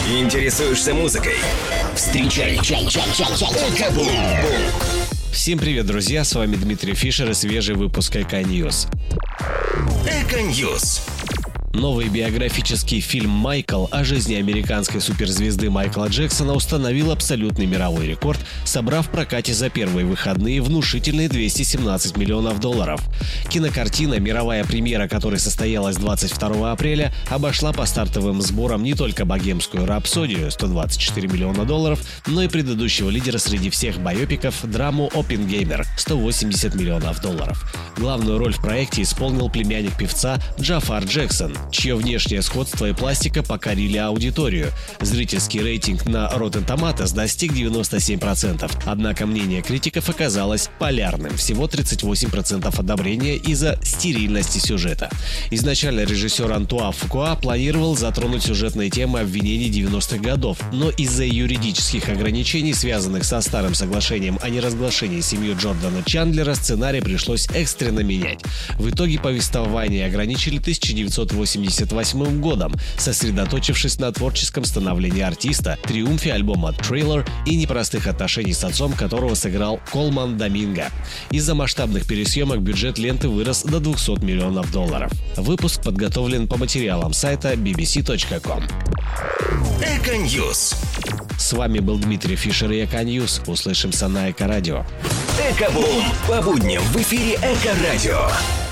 Интересуешься музыкой? Встречай Экобум. Всем привет, друзья, с вами Дмитрий Фишер и свежий выпуск Эко-Ньюс. Эко-Ньюс. Новый биографический фильм «Майкл» о жизни американской суперзвезды Майкла Джексона установил абсолютный мировой рекорд, собрав в прокате за первые выходные внушительные $217 миллионов. Кинокартина, мировая премьера которой состоялась 22 апреля, обошла по стартовым сборам не только «Богемскую рапсодию» $124 миллиона, но и предыдущего лидера среди всех байопиков драму «Оппенгеймер» $180 миллионов. Главную роль в проекте исполнил племянник певца Джафар Джексон, чье внешнее сходство и пластика покорили аудиторию. Зрительский рейтинг на Rotten Tomatoes достиг 97%, однако мнение критиков оказалось полярным – всего 38% одобрения из-за стерильности сюжета. Изначально режиссер Антуан Фукуа планировал затронуть сюжетные темы обвинений 90-х годов, но из-за юридических ограничений, связанных со старым соглашением о неразглашении семьи Джордана Чандлера, сценарий пришлось экстренно менять. В итоге повествование ограничили 1988 годом, сосредоточившись на творческом становлении артиста, триумфе альбома «Thriller» и непростых отношений с отцом, которого сыграл Колман Доминго. Из-за масштабных пересъемок бюджет ленты вырос до $200 миллионов. Выпуск подготовлен по материалам сайта bbc.com. Эко-Ньюс. С вами был Дмитрий Фишер и Эко-Ньюс. Услышимся на Эко-радио. Экобум. По будням в эфире Эко-радио.